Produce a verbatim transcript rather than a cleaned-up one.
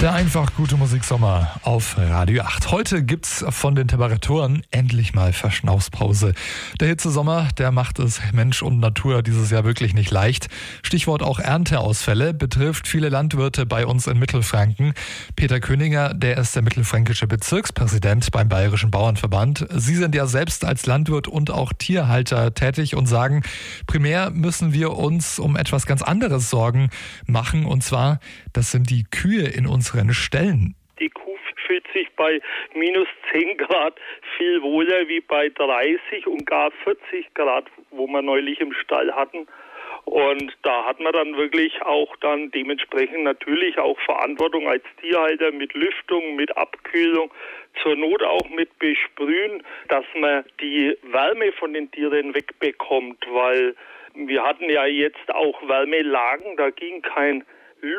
Der einfach gute Musiksommer auf Radio acht. Heute gibt's von den Temperaturen endlich mal Verschnaufspause. Der Hitzesommer, der macht es Mensch und Natur dieses Jahr wirklich nicht leicht. Stichwort auch Ernteausfälle betrifft viele Landwirte bei uns in Mittelfranken. Peter Königer, der ist der mittelfränkische Bezirkspräsident beim Bayerischen Bauernverband. Sie sind ja selbst als Landwirt und auch Tierhalter tätig und sagen, primär müssen wir uns um etwas ganz anderes Sorgen machen. Und zwar, das sind die Kühe in unseren Ställen. Die Kuh fühlt sich bei minus zehn Grad viel wohler wie bei dreißig und gar vierzig Grad, wo wir neulich im Stall hatten. Und da hat man dann wirklich auch dann dementsprechend natürlich auch Verantwortung als Tierhalter mit Lüftung, mit Abkühlung, zur Not auch mit Besprühen, dass man die Wärme von den Tieren wegbekommt, weil wir hatten ja jetzt auch Wärmelagen, da ging kein